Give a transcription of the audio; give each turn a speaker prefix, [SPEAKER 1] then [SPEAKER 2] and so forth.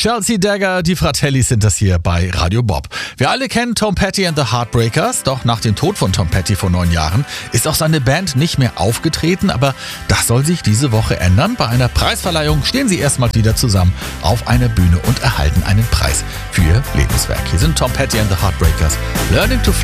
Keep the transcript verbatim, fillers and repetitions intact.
[SPEAKER 1] Chelsea Dagger, die Fratellis sind das hier bei Radio Bob. Wir alle kennen Tom Petty and the Heartbreakers, doch nach dem Tod von Tom Petty vor neun Jahren ist auch seine Band nicht mehr aufgetreten, aber das soll sich diese Woche ändern. Bei einer Preisverleihung stehen sie erstmal wieder zusammen auf einer Bühne und erhalten einen Preis für ihr Lebenswerk. Hier sind Tom Petty and the Heartbreakers, Learning to Fly.